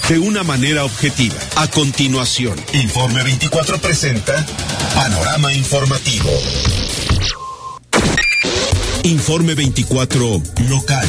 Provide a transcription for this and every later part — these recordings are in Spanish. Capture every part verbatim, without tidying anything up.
de una manera objetiva. A continuación, Informe veinticuatro presenta Panorama Informativo. Informe veinticuatro local.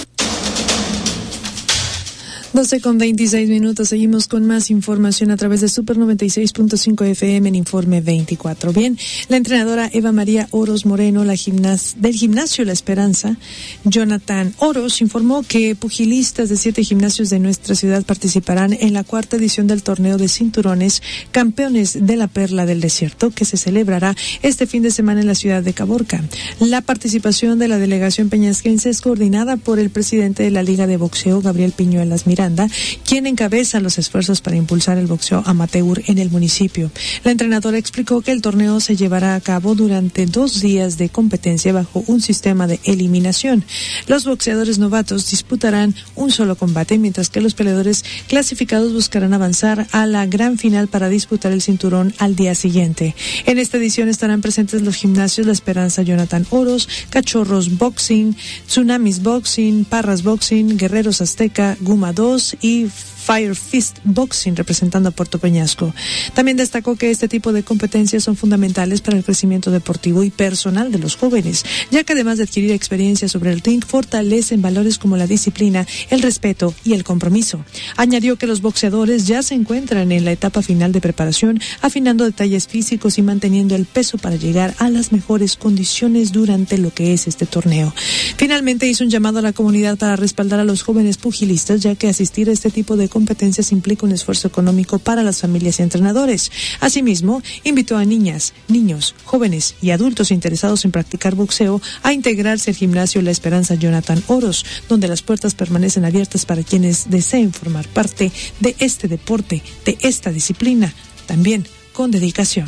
doce con veintiséis minutos, seguimos con más información a través de Super noventa y seis punto cinco F M en Informe veinticuatro. Bien, la entrenadora Eva María Oros Moreno, la gimnas del gimnasio La Esperanza, Jonathan Oros, informó que pugilistas de siete gimnasios de nuestra ciudad participarán en la cuarta edición del torneo de cinturones Campeones de la Perla del Desierto, que se celebrará este fin de semana en la ciudad de Caborca. La participación de la delegación peñasquense es coordinada por el presidente de la Liga de Boxeo, Gabriel Piñuelas Miranda, quien encabeza los esfuerzos para impulsar el boxeo amateur en el municipio. La entrenadora explicó que el torneo se llevará a cabo durante dos días de competencia bajo un sistema de eliminación. Los boxeadores novatos disputarán un solo combate, mientras que los peleadores clasificados buscarán avanzar a la gran final para disputar el cinturón al día siguiente. En esta edición estarán presentes los gimnasios La Esperanza Jonathan Oros, Cachorros Boxing, Tsunamis Boxing, Parras Boxing, Guerreros Azteca, Guma dos y Fire Fist Boxing, representando a Puerto Peñasco. También destacó que este tipo de competencias son fundamentales para el crecimiento deportivo y personal de los jóvenes, ya que además de adquirir experiencia sobre el ring, fortalecen valores como la disciplina, el respeto y el compromiso. Añadió que los boxeadores ya se encuentran en la etapa final de preparación, afinando detalles físicos y manteniendo el peso para llegar a las mejores condiciones durante lo que es este torneo. Finalmente hizo un llamado a la comunidad para respaldar a los jóvenes pugilistas, ya que asistir a este tipo de competencias implica un esfuerzo económico para las familias y entrenadores. Asimismo, invitó a niñas, niños, jóvenes y adultos interesados en practicar boxeo a integrarse al gimnasio La Esperanza Jonathan Oros, donde las puertas permanecen abiertas para quienes deseen formar parte de este deporte, de esta disciplina, también con dedicación.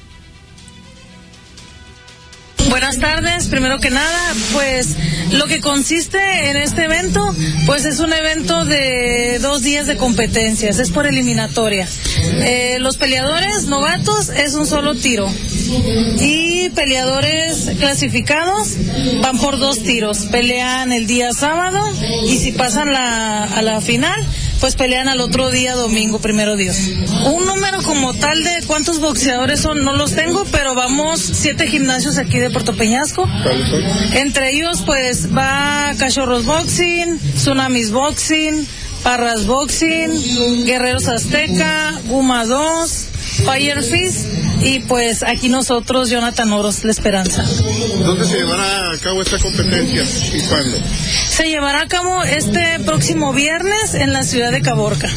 Buenas tardes, primero que nada, pues lo que consiste en este evento, pues es un evento de dos días de competencias, es por eliminatoria. Eh, los peleadores novatos es un solo tiro y peleadores clasificados van por dos tiros, pelean el día sábado y si pasan la, a la final, pues pelean al otro día domingo, primero Dios. Un número como tal de cuántos boxeadores son, no los tengo, pero vamos siete gimnasios aquí de Puerto Peñasco. Entre ellos pues va Cachorros Boxing, Tsunamis Boxing, Parras Boxing, Guerreros Azteca, Guma dos, Fire Fist y pues aquí nosotros, Jonathan Oros, La Esperanza. ¿Dónde se llevará a cabo esta competencia y cuándo? Se llevará a cabo este próximo viernes en la ciudad de Caborca.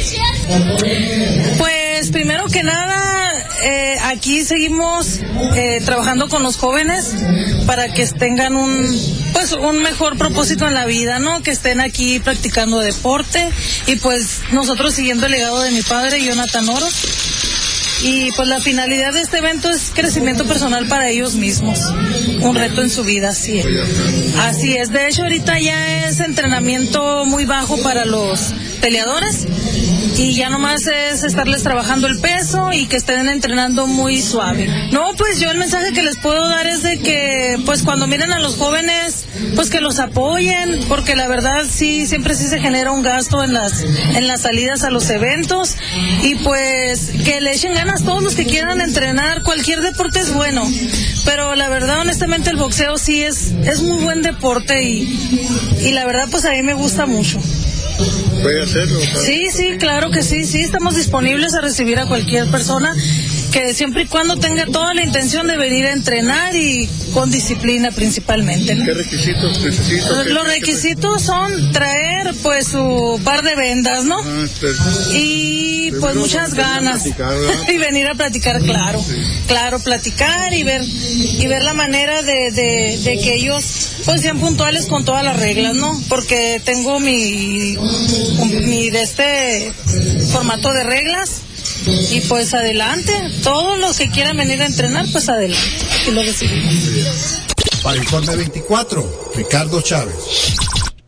Pues primero que nada, eh, aquí seguimos eh, trabajando con los jóvenes para que tengan un pues un mejor propósito en la vida, ¿no? Que estén aquí practicando deporte y pues nosotros siguiendo el legado de mi padre, Jonathan Oros. Y pues la finalidad de este evento es crecimiento personal para ellos mismos, un reto en su vida, así es. Así es, de hecho ahorita ya es entrenamiento muy bajo para los peleadores y ya nomás es estarles trabajando el peso y que estén entrenando muy suave. No, pues yo el mensaje que les puedo dar es de que pues cuando miren a los jóvenes, pues que los apoyen, porque la verdad sí, siempre sí se genera un gasto en las, en las salidas a los eventos y pues que le echen ganas todos los que quieran entrenar, cualquier deporte es bueno, pero la verdad honestamente el boxeo sí es, es muy buen deporte y, y la verdad pues a mí me gusta mucho. ¿Puede hacerlo? Sí, sí, claro que sí, sí, estamos disponibles a recibir a cualquier persona que siempre y cuando tenga toda la intención de venir a entrenar y con disciplina principalmente, ¿no? ¿Qué requisitos necesito? Los requisitos son traer pues su par de vendas, ¿no? Ah, pues, y pues muchas ganas y venir a platicar, claro, sí. Claro, platicar y ver y ver la manera de, de, de que ellos pues sean puntuales con todas las reglas, ¿no? Porque tengo mi mi de este formato de reglas. Y pues adelante, todos los que quieran venir a entrenar, pues adelante, aquí lo recibimos. Para Informe veinticuatro, Ricardo Chávez.